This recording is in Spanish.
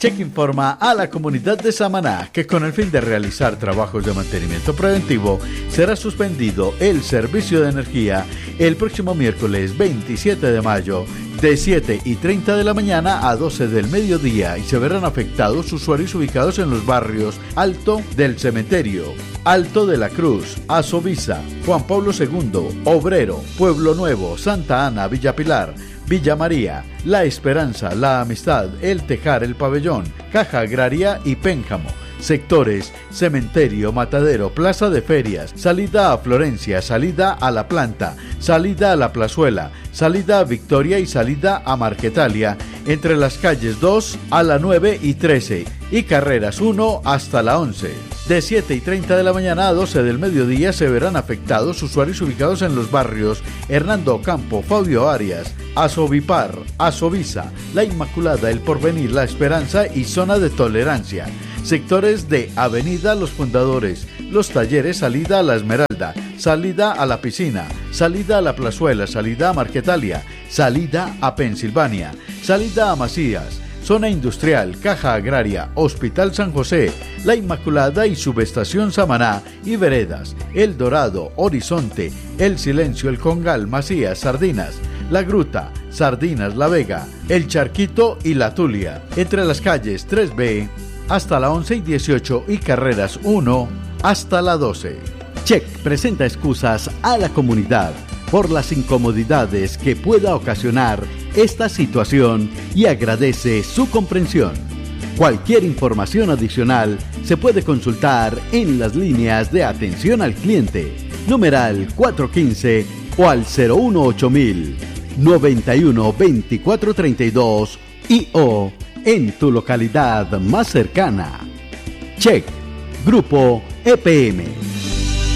Check informa a la comunidad de Samaná que con el fin de realizar trabajos de mantenimiento preventivo será suspendido el servicio de energía el próximo miércoles 27 de mayo de 7:30 de la mañana a 12 del mediodía y se verán afectados usuarios ubicados en los barrios Alto del Cementerio, Alto de la Cruz, Azovisa, Juan Pablo II, Obrero, Pueblo Nuevo, Santa Ana, Villa Pilar, Villa María, La Esperanza, La Amistad, El Tejar, El Pabellón, Caja Agraria y Pénjamo. Sectores: Cementerio, Matadero, Plaza de Ferias, salida a Florencia, salida a La Planta, salida a La Plazuela, salida a Victoria y salida a Marquetalia, entre las calles 2 a la 9 y 13 y carreras 1 hasta la 11. De 7:30 de la mañana a 12 del mediodía se verán afectados usuarios ubicados en los barrios Hernando Ocampo, Fabio Arias, Azovipar, Azovisa, La Inmaculada, El Porvenir, La Esperanza y Zona de Tolerancia. Sectores de Avenida Los Fundadores, Los Talleres, salida a La Esmeralda, salida a La Piscina, salida a La Plazuela, salida a Marquetalia, salida a Pensilvania, salida a Macías, Zona Industrial, Caja Agraria, Hospital San José, La Inmaculada y Subestación Samaná y veredas, El Dorado, Horizonte, El Silencio, El Congal, Macías, Sardinas, La Gruta, Sardinas, La Vega, El Charquito y La Tulia, entre las calles 3B hasta la 11 y 18 y carreras 1 hasta la 12. Check presenta excusas a la comunidad por las incomodidades que pueda ocasionar esta situación y agradece su comprensión. Cualquier información adicional se puede consultar en las líneas de atención al cliente, numeral 415 o al 018000 91 24 32 y o en tu localidad más cercana. Check, Grupo EPM.